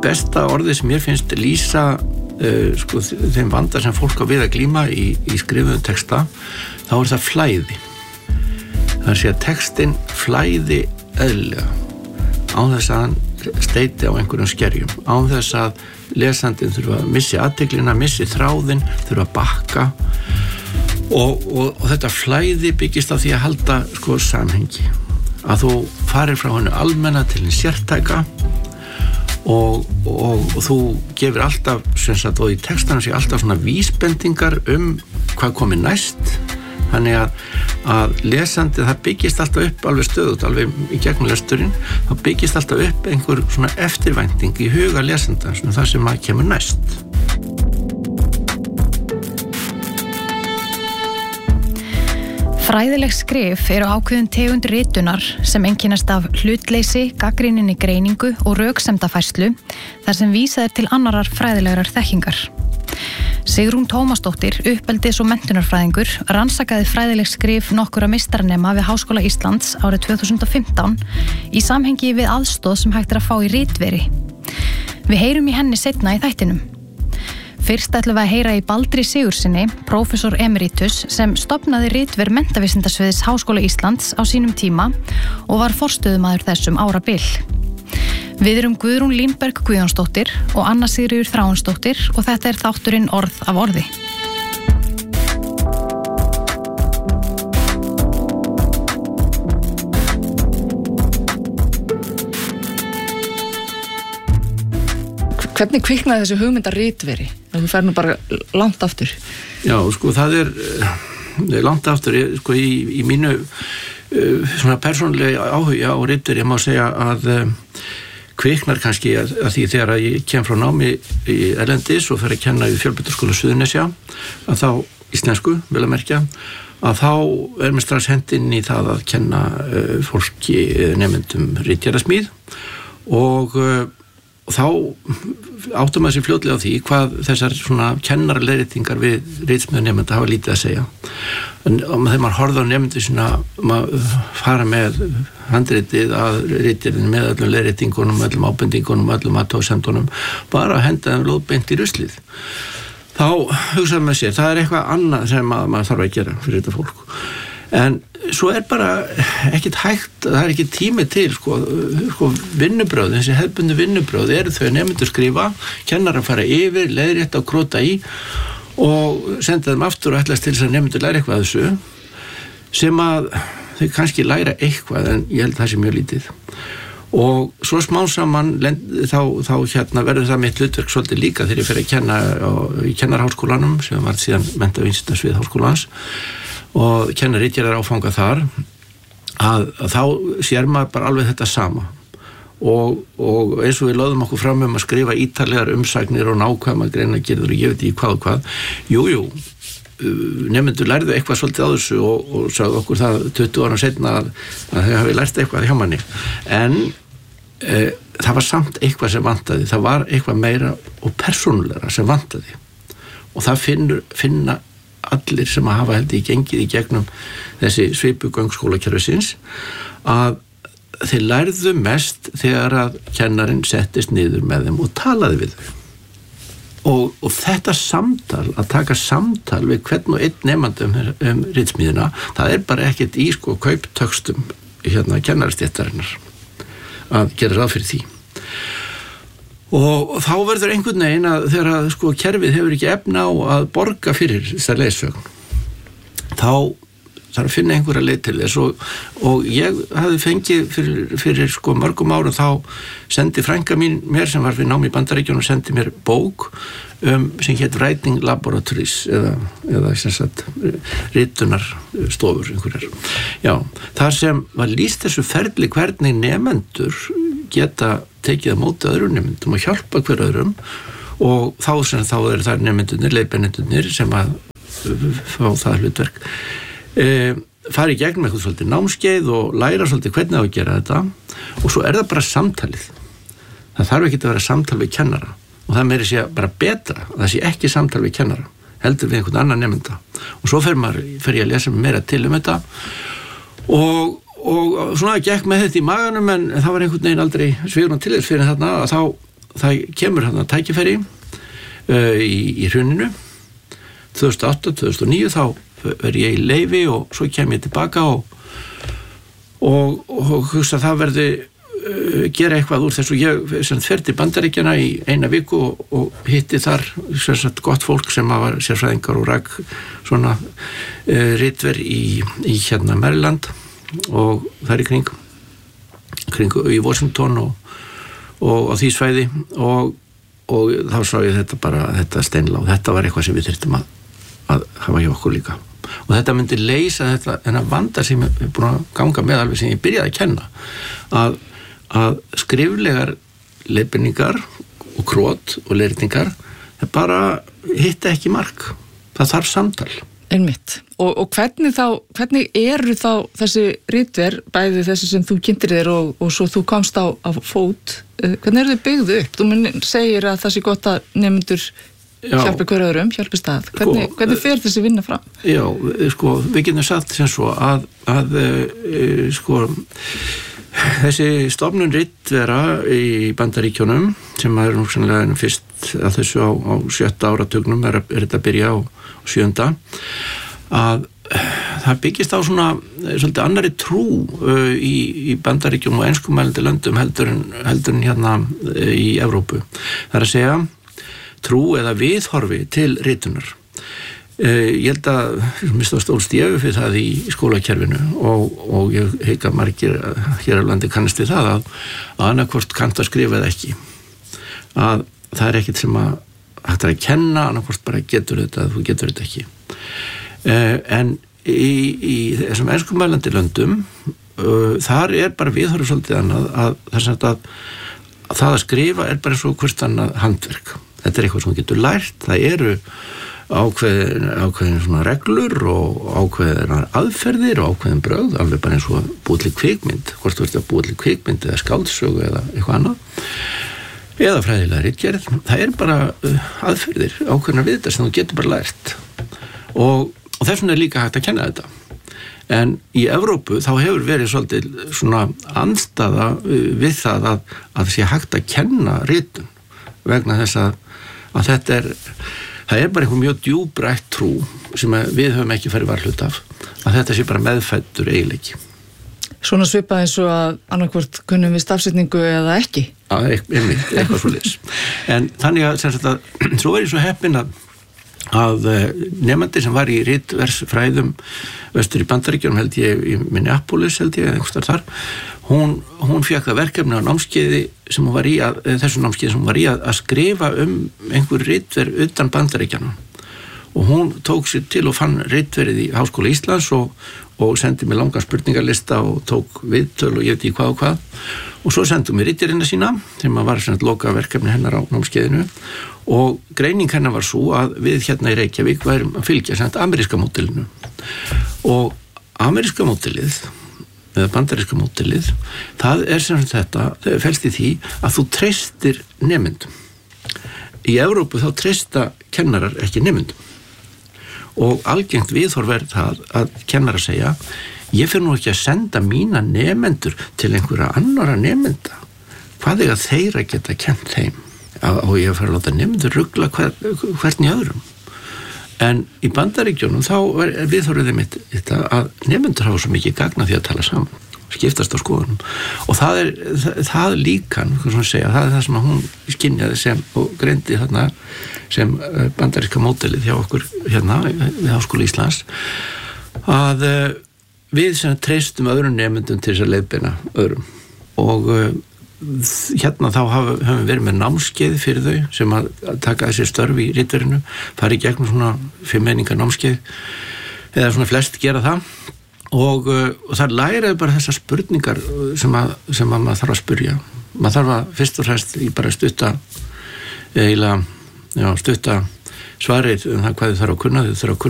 besta orðið sem mér finnst lýsa þeim vanda sem fólk á við að glíma í skrifuðum texta, þá það flæði. Það sé að textin flæði eðlilega án þess að hann steiti á einhverjum skerjum, án þess að lesandinn þurfa að missi athyglinna, missi þráðinn, þurfa að bakka og þetta flæði byggist á því að halda samhengi, að þú farir frá hennu almenna til hinn sértæka og þú gefur alltaf, sem sagt, og í textanum sé alltaf svona vísbendingar hvað komi næst. Þannig að lesandi, það byggist alltaf upp alveg stöðugt, alveg í gegnum lesturinn, þá byggist alltaf upp einhver svona eftirvænting í huga lesanda, svona það sem kemur næst. Fræðileg skrif eru ákveðin tegund ritunar sem einkennast af hlutleysi, gagnrýninni greiningu og röksemdafærslu, þar sem vísað til annarar fræðilegrar þekkingar. Sigrún Tómasdóttir, uppeldis- og menntunarfræðingur, rannsakaði fræðileg skrif nokkura meistarnema við Háskóla Íslands árið 2015 í samhengi við aðstoð sem hægt að fá í ritveri. Við heyrum í henni seinna í þættinum. Fyrst ætlum við að heyra í Baldri Sigurðssyni, prófessor emeritus, sem stofnaði ritver menntavísindasviðs Háskóla Íslands á sínum tíma og var forstöðumaður þessum árabil. Við erum Guðrún Línberg Guðjónsdóttir og Anna Sigríður Þráinsdóttir og þetta þátturinn Orð af orði. Hvernig kviknaði þessi hugmynd að ritveri? Þú fer nú bara langt aftur. Já, það langt aftur, í mínu svona persónulega áhuga á ritveri, ég má segja að kviknar kannski að því þegar ég kem frá námi í erlendis og fer að kenna í Fjölbrautaskóla Suðurnesja, að þá íslensku, vel að merkja, að þá mér strax hendinn í það að kenna fólki, nemendum ritgerðasmíð og þá áttum maður sér fljótlega á því hvað þessar svona kennaraleiðréttingar við ritsmíðanemenda hafa lítið að segja. En þegar maður horfði á nemendur sína, maður fara með handritið að ritgerðinni með öllum leiðréttingunum, öllum ábendingunum, öllum athugasemdunum, bara að henda þeim lóðbeint í ruslið. Þá hugsaði maður sér, það eitthvað annað sem maður þarf að gera fyrir þetta fólk. En svo bara ekkert hægt, það ekki tími til, vinnubröð, þessi hefðbundu vinnubröð eru þau nemendur skrifa, kennarar fara yfir, leiðrétta og króta í og senda þeim aftur og ætlast til þess að nemendur læra eitthvað þessu, sem að þau kannski læra eitthvað, en ég held það sé mjög lítið. Og svo smá saman þá verður það mitt hlutverk svolítið líka þegar ég fer að kenna í Kennaraháskólanum, sem var síðan menntavísindasvið Háskólans, og kenna ritgerðar áfanga þar, að þá sér maður bara alveg þetta sama og eins og við lögðum okkur fram að skrifa ítarlegar umsagnir og nákvæma greinargerðir og ég veit ekki hvað nemendur lærðu eitthvað svolítið á þessu og sagði okkur það 20 árum seinna að þau hafi lært eitthvað hjá manni, en það var samt eitthvað sem vantaði, það var eitthvað meira og persónulegra sem vantaði og það finna allir sem að hafa held í gengið í gegnum þessi svipugöng skólakerfisins, að þeir lærðu mest þegar að kennarinn settist niður með þeim og talaði við þau og þetta samtal, að taka samtal við hvern og einn nemandi ritsmíðina, það bara ekkert í kauptöxtum kennarastéttarinnar að gera ráð fyrir því. Og þá verður einhvern veginn að þegar kerfið hefur ekki efni á að borga fyrir þessar leiðsögn, þá þarf að finna einhverja leið til þess og ég hafði fengið fyrir mörgum árum, þá sendi frænka mín mér sem var fyrir námi í Bandaríkjunum og sendi mér bók sem hét Writing Laboratories eða sem sagt ritunarstofur einhverjar. Já, þar sem var lýst þessu ferli hvernig nemendur geta tekið á móti öðrum nemendum og hjálpa hver öðrum og þá eru þær nemendurnir, leiðbeinendurnir sem að fá það hlutverk fara í gegnum eitthvað svolítið námskeið og læra svolítið hvernig á að gera þetta og svo það bara samtalið. Það þarf ekki að vera samtal við kennara og það meiri sé bara betra að það sé ekki samtal við kennara, heldur við einhvern annan nemenda og svo fer ég að lesa meira til þetta og svona gekk með þetta í maganum, en það var einhvern veginn aldrei svigrúm til þess fyrir þarna að þá það kemur hann að tækifæri í hruninu 2008, 2009 þá ég í leyfi og svo kem ég tilbaka og hugsa að það verði gera eitthvað úr þessu. Ég fer til Bandaríkjanna í eina viku og hitti þar gott fólk sem var sérfræðingar og rak svona ritver í Maryland og þar í kring í Washington og á því svæði og þá sá ég þetta steinlá, þetta var eitthvað sem við þyrftum að hafa hjá okkur líka og þetta myndi leysa þetta en að vanda sem ég er búin að ganga með alveg sem ég byrjaði að kenna að skriflegar leiðbeiningar og krot og leiðréttingar það bara hitta ekki mark, það þarf samtal. Einmitt. Og hvernig eru þá þessi ritver, bæði þessi sem þú kynntir þér og svo þú komst á fót, hvernig eru þau byggðu upp? Þú segir að það sé gott að nemendur hjálpi hver öðrum, hjálpi stað. Hvernig fer þessi vinna fram? Já, við getum sagt sem svo að þessi stofnun ritvera í Bandaríkjunum sem er nú sannlega fyrst að þessu á 7. áratugnum er þetta að byrja á 7. að það byggist á svona svolítið annari trú í Bandaríkjunum og enskumælandi löndum heldur en hérna í Evrópu. Það er að segja trú eða viðhorfi til ritunar. Ég held að mista stólstíu fyrir það í skólakerfinu og ég hygg að margir hér á landi kannast við það að annarkvort kannt að skrifa eða ekki. Að það er ekkert sem að hægt að kenna, annarkvort bara getur þetta, þú getur þetta ekki. En í þessum enskumælandi löndum, þar er bara viðhorf svolítið annað að það að skrifa er bara svo hvort annað handverk. Þetta er eitthvað sem þú getur lært, það eru ákveðin svona reglur og ákveðin aðferðir og ákveðin brögð, alveg bara eins og búið til kvikmynd, hvort þú ert að búið til kvikmynd eða skáldsögu eða eitthvað annað eða fræðilega ritgerð, það er bara aðferðir, ákveðina við þetta sem þú getur bara lært og þess vegna er líka hægt að kenna þetta en í Evrópu þá hefur verið svolítið svona andstaða við það að sé hægt að kenna ritun vegna þess að þetta það er bara einhver mjög djúbrætt trú sem við höfum ekki farið varhlut af að þetta sé bara meðfæddur eiginleiki. Svona svipað eins og að annarkvort kunnum við stafsetningu eða ekki? Eitthvað svoleiðis. En þannig að svo er ég svo heppinn að nemandi sem var í ritversfræðum vestur í Bandaríkjunum held ég í Minneapolis einhverstaðar þar hún fékk það verkefni á námskeiði sem hún var í þessu námskeiði sem hún var í að skrifa einhver ritver utan Bandaríkjanna og hún tók sér til og fann ritverið í Háskóla Íslands og sendi mér langan spurningarlista og tók viðtöl og ég veit ekki hvað og hvað og svo sendi mér ritgerina sína sem var loka verkefni hennar á námskeiðinu og greining hennar var svo að við hérna í Reykjavík værum að fylgja ameríska módelinu og ameríska módelið eða bandaríska módelið það er sem þetta, það felst í því að þú treystir nemendum í Evrópu þá treysta kennarar ekki nemendum og algengt viðhorf er það að kennarar segja ég fer nú ekki að senda mína nemendur til einhverja annara nemenda hvað er að þeir að geta kennt þeim og ég fer að láta nemendur rugla hvern í öðrum en í Bandaríkjunum þá er viðhorfið mitt þetta að nemendur hafa svo mikið gagn af því að tala saman skiptast á skoðunum og það líkan segja, það er það sem að hún skynjaði sem og greindi þarna sem bandaríska módelið hjá okkur hérna við Háskóla Íslands að við sem treystum öðrum nemendum til þess að leiðbeina öðrum og hérna þá höfum við verið með námskeið fyrir þau sem að taka þessi störf í ritverinu fara í gegnum svona 5 einingar námskeið eða svona flest gera það og það læraði bara þessar spurningar sem að maður þarf að spyrja maður þarf að fyrst og fremst í bara stutta svarið það hvað þau þarf að kunna